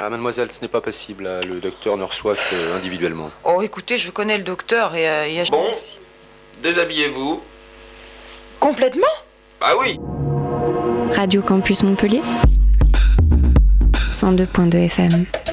Ah, mademoiselle, ce n'est pas possible, là. Le docteur ne reçoit qu'individuellement. Oh, écoutez, je connais le docteur et Bon, déshabillez-vous. Complètement? Bah oui. Radio Campus Montpellier 102.2 FM.